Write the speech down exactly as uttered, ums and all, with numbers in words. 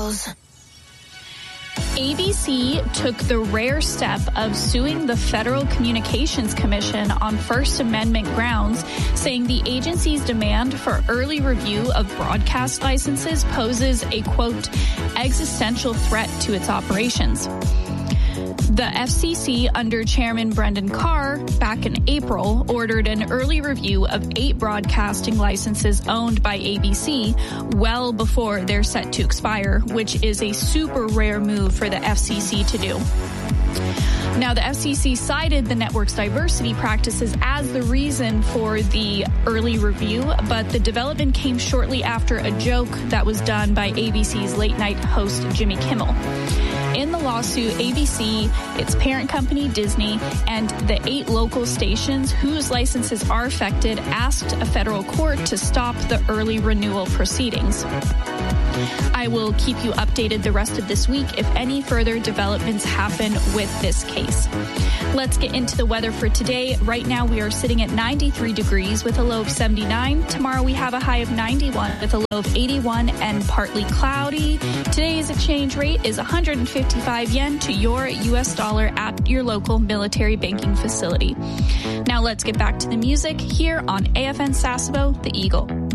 Eagles. A B C took the rare step of suing the Federal Communications Commission on First Amendment grounds, saying the agency's demand for early review of broadcast licenses poses a, quote, existential threat to its operations. The F C C, under Chairman Brendan Carr, back in April, ordered an early review of eight broadcasting licenses owned by A B C well before they're set to expire, which is a super rare move for the F C C to do. Now, the F C C cited the network's diversity practices as the reason for the early review, but the development came shortly after a joke that was done by A B C's late-night host Jimmy Kimmel. In the lawsuit, A B C, its parent company Disney, and the eight local stations whose licenses are affected asked a federal court to stop the early renewal proceedings. I will keep you updated the rest of this week if any further developments happen with this case. Let's get into the weather for today. Right now we are sitting at ninety-three degrees with a low of seventy-nine. Tomorrow we have a high of ninety-one with a low of eighty-one and partly cloudy. Today's exchange rate is one hundred fifty-five yen to your U S dollar at your local military banking facility. Now let's get back to the music here on A F N Sasebo, The Eagle.